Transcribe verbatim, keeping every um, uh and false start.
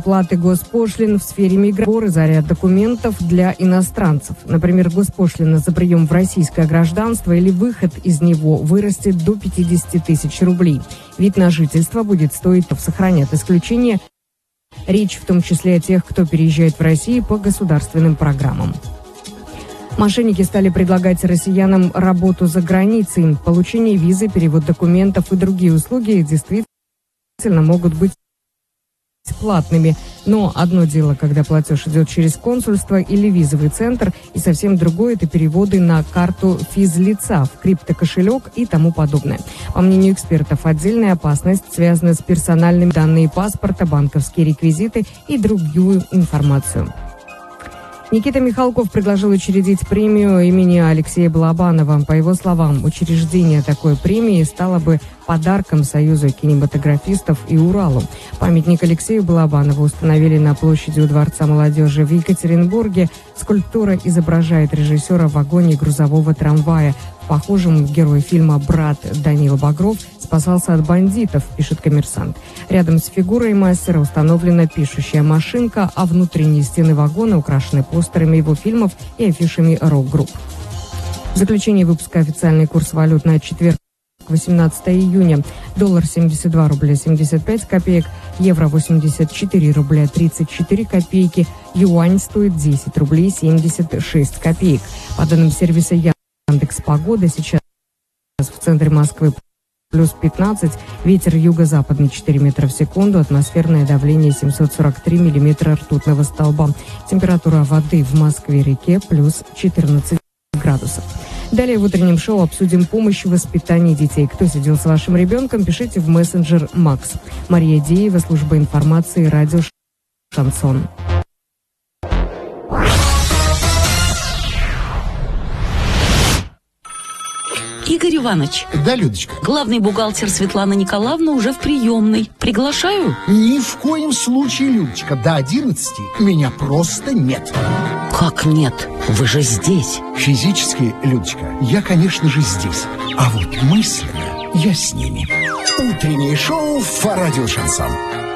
Платы госпошлин в сфере миграции, заряд документов для иностранцев. Например, госпошлина за прием в российское гражданство или выход из него вырастет до пятидесяти тысяч рублей. Вид на жительство будет стоить, сохранят исключение. Речь в том числе о тех, кто переезжает в Россию по государственным программам. Мошенники стали предлагать россиянам работу за границей. Получение визы, перевод документов и другие услуги действительно могут быть платными. Но одно дело, когда платеж идет через консульство или визовый центр, и совсем другое – это переводы на карту физлица, в криптокошелек и тому подобное. По мнению экспертов, отдельная опасность связана с персональными данными паспорта, банковские реквизиты и другую информацию. Никита Михалков предложил учредить премию имени Алексея Балабанова. По его словам, учреждение такой премии стало бы подарком Союзу кинематографистов и Уралу. Памятник Алексею Балабанову установили на площади у Дворца молодежи в Екатеринбурге. Скульптура изображает режиссера в вагоне грузового трамвая. Похожим герой фильма «Брат» Данила Багров спасался от бандитов, пишет «Коммерсант». Рядом с фигурой мастера установлена пишущая машинка, а внутренние стены вагона украшены постерами его фильмов и афишами рок-групп. В заключение выпуска официальный курс валют на четверг, восемнадцатое июня. Доллар семьдесят два рубля семьдесят пять копеек, евро восемьдесят четыре рубля тридцать четыре копейки, юань стоит десять рублей семьдесят шесть копеек. По данным сервиса Яндекс.Погода, сейчас в центре Москвы плюс пятнадцать, ветер юго-западный четыре метра в секунду, атмосферное давление семьсот сорок три миллиметра ртутного столба. Температура воды в Москве-реке плюс четырнадцать градусов. Далее в утреннем шоу обсудим помощь в воспитании детей. Кто сидел с вашим ребенком, пишите в мессенджер Макс. Мария Деева, служба информации, радио «Шансон». Игорь Иванович. Да, Людочка. Главный бухгалтер Светлана Николаевна уже в приемной. Приглашаю? Ни в коем случае, Людочка. До одиннадцати меня просто нет. Как нет? Вы же здесь. Физически, Людочка, я, конечно же, здесь. А вот мысленно я с ними. Утреннее шоу по радио «Шансон».